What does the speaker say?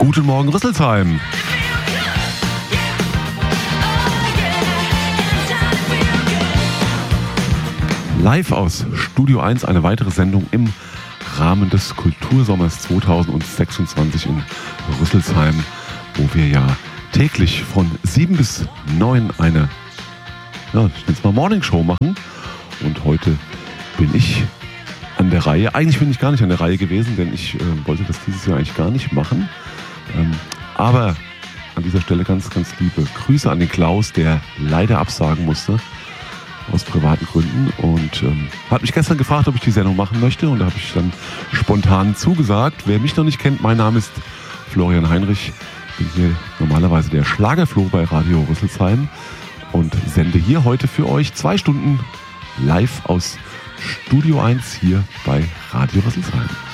Guten Morgen, Rüsselsheim. Live aus Studio 1, eine weitere Sendung im Rahmen des Kultursommers 2026 in Rüsselsheim, wo wir ja täglich von 7 bis 9 eine, ich nenne es mal Morning Show machen. Und heute bin ich an der Reihe. Eigentlich bin ich gar nicht an der Reihe gewesen, denn ich wollte das dieses Jahr eigentlich gar nicht machen. Aber an dieser Stelle ganz, ganz liebe Grüße an den Klaus, der leider absagen musste aus privaten Gründen und hat mich gestern gefragt, ob ich die Sendung machen möchte, und da habe ich dann spontan zugesagt. Wer mich noch nicht kennt, mein Name ist Florian Heinrich, bin hier normalerweise der Schlagerflo bei Radio Rüsselsheim und sende hier heute für euch 2 Stunden live aus Studio 1 hier bei Radio Rüsselsheim.